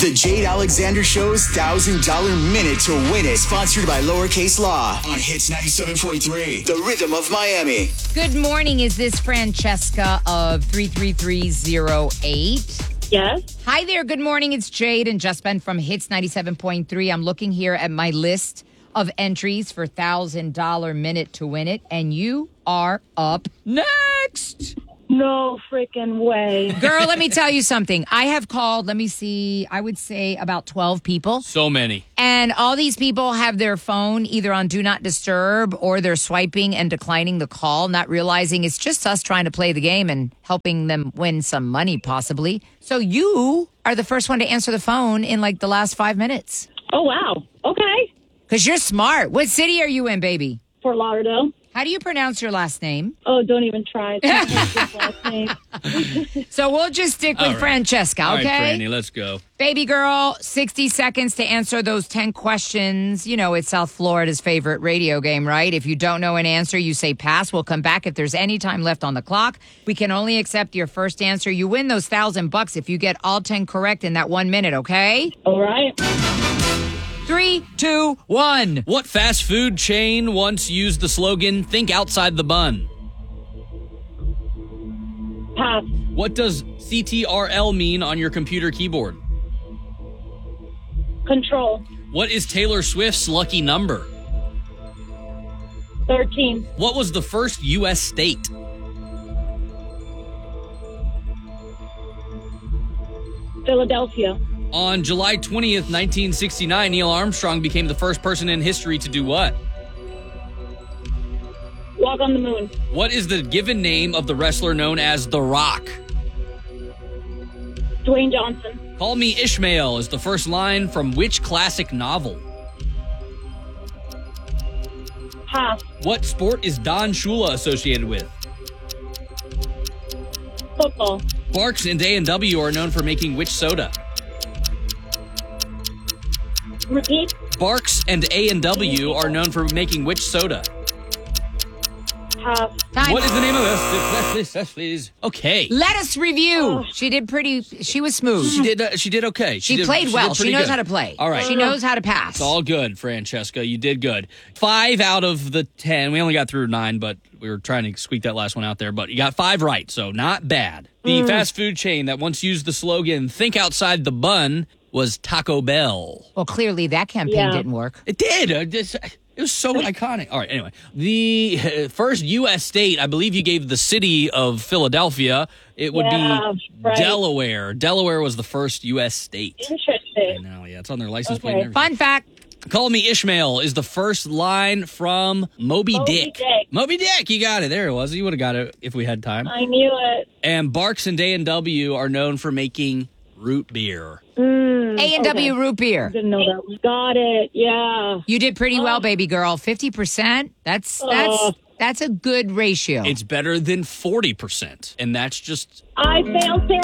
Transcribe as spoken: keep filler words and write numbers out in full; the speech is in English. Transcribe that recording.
The Jade Alexander Show's one thousand dollars Minute to Win It. Sponsored by Lowercase Law on Hits ninety-seven point three. The Rhythm of Miami. Good morning. Is this Francesca of three three three zero eight? Yes. Hi there. Good morning. It's Jade and Just Ben from Hits ninety-seven point three. I'm looking here at my list of entries for one thousand dollars Minute to Win It, and you are up next. No freaking way. Girl, let me tell you something. I have called, let me see, I would say about twelve people. So many. And all these people have their phone either on Do Not Disturb or they're swiping and declining the call, not realizing it's just us trying to play the game and helping them win some money, possibly. So you are the first one to answer the phone in like the last five minutes. Oh, wow. Okay. Because you're smart. What city are you in, baby? Fort Lauderdale. How do you pronounce your last name? Oh, don't even try. It's my last name. So we'll just stick with All right. Francesca, All okay? right, Franny, let's go. Baby girl, sixty seconds to answer those ten questions. You know, it's South Florida's favorite radio game, right? If you don't know an answer, you say pass. We'll come back if there's any time left on the clock. We can only accept your first answer. You win those thousand bucks if you get all ten correct in that one minute, okay? All right. Three, two, one. What fast food chain once used the slogan, think outside the bun? Pass. What does C T R L mean on your computer keyboard? Control. What is Taylor Swift's lucky number? thirteen. What was the first U S state? Philadelphia. On July twentieth, nineteen sixty-nine, Neil Armstrong became the first person in history to do what? Walk on the moon. What is the given name of the wrestler known as The Rock? Dwayne Johnson. Call Me Ishmael is the first line from which classic novel? Pass. What sport is Don Shula associated with? Football. Barks and A and W are known for making which soda? Repeat. Barks and A and W are known for making which soda? Pass. Time. What is the name of this? Please, please, please. Okay. Let us review. She did pretty, she was smooth. She did. Uh, she did okay. She, did, played she well. did She pretty knows good. how to play. All right. She knows how to pass. It's all good, Francesca. You did good. Five out of the ten. We only got through nine, but we were trying to squeak that last one out there. But you got five right, so not bad. The Mm. fast food chain that once used the slogan "Think outside the bun" was Taco Bell. Well, clearly that campaign Yeah. didn't work. It did. Uh, this- It was so iconic. All right, anyway. The uh, first U S state, I believe you gave the city of Philadelphia. It would Yeah, be right. Delaware. Delaware was the first U S state. I Interesting. know, yeah. It's on their license plate Okay. and everything. Fun fact. Call Me Ishmael is the first line from Moby, Moby Dick. Dick. Moby Dick, you got it. There it was. You would have got it if we had time. I knew it. And Barks and A and W are known for making root beer. Mm, A and W okay. root beer. Didn't know that one. Got it. Yeah. You did pretty well, Oh. baby girl. fifty percent. That's that's Oh. that's a good ratio. It's better than forty percent. And that's just I failed